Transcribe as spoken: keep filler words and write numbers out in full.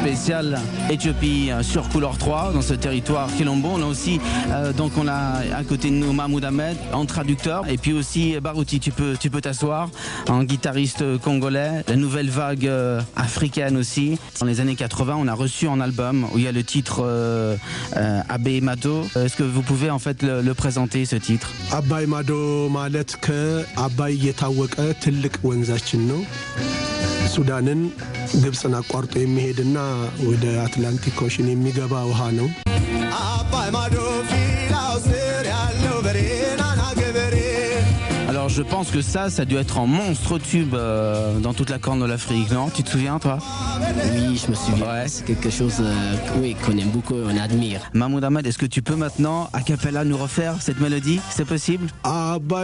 spécial Éthiopie sur Couleur trois, dans ce territoire Quilombo. On a aussi, euh, donc on a à côté de nous Mahmoud Ahmed en traducteur, et puis aussi Barouti, tu peux tu peux t'asseoir, un guitariste congolais. La nouvelle vague euh, africaine aussi. Dans les années quatre-vingts, on a reçu un album où il y a le titre euh, euh, Abay Mado. Est-ce que vous pouvez en fait le, le présenter, ce titre? Abay Mado ማለት ከአባይ የታወቀ ትልቅ ወንዛችን ነው። ሱዳንን ግብፅን አቋርጦ የሚሄድና ወደ አትላንቲክ ኦሽን የሚገባ ውሃ ነው። አባይ ማዶ ፊላው ስር ያለው በሬናና ገበሬ Alors je pense que ça, ça doit être un monstre tube euh, dans toute la corne de l'Afrique, non? Tu te souviens, toi? Oui, je me souviens. Ouais. C'est quelque chose euh, oui, qu'on aime beaucoup, on admire. Mahmoud Ahmed, est-ce que tu peux maintenant, a cappella, nous refaire cette mélodie? C'est possible? አባይ